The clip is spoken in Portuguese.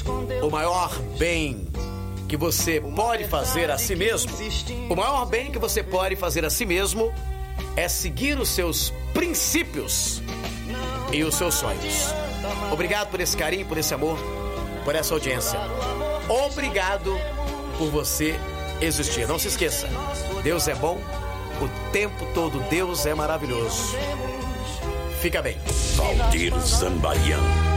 o maior bem que você pode fazer a si mesmo, o maior bem que você pode fazer a si mesmo é seguir os seus princípios e os seus sonhos. Obrigado por esse carinho, por esse amor, por essa audiência. Obrigado por você existir. Não se esqueça, Deus é bom o tempo todo, Deus é maravilhoso. Fica bem. Valdir Zambarian.